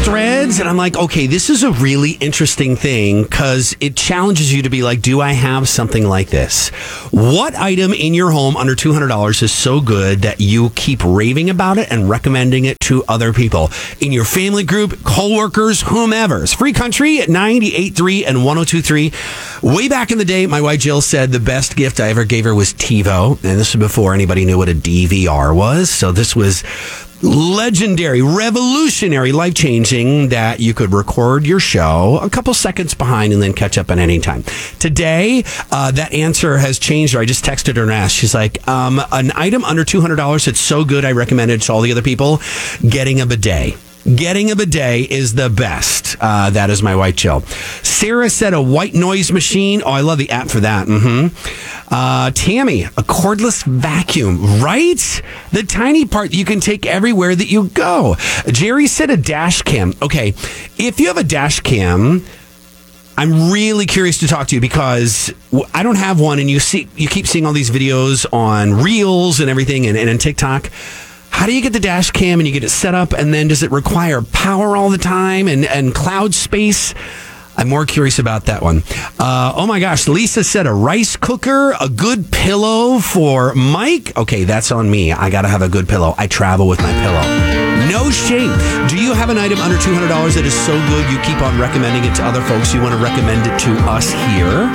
threads, and I'm like, okay, this is a really interesting thing because it challenges you to be like, do I have something like this? What item in your home under $200 is so good that you keep raving about it and recommending it to other people in your family group, coworkers, whomever? It's Free Country at 98.3 and 102.3. Way back in the day, my wife Jill said the best gift I ever gave her was TiVo, and this was before anybody knew what a DVR was. So this was legendary, revolutionary, life-changing that you could record your show a couple seconds behind and then catch up at any time. Today, that answer has changed. Or I just texted her and asked. She's like, an item under $200 that's so good I recommend it to all the other people, getting a bidet. Getting a bidet is the best. That is my wife, Jill. Sarah said a white noise machine. Oh, I love the app for that. Tammy, a cordless vacuum, right? The tiny part that you can take everywhere that you go. Jerry said a dash cam. Okay, if you have a dash cam, I'm really curious to talk to you because I don't have one, and you keep seeing all these videos on Reels and everything and on TikTok. How do you get the dash cam and you get it set up, and then does it require power all the time and cloud space? I'm more curious about that one. Oh my gosh, Lisa said a rice cooker, a good pillow for Mike. Okay, that's on me. I got to have a good pillow. I travel with my pillow. No shame. Do you have an item under $200 that is so good you keep on recommending it to other folks? You want to recommend it to us here?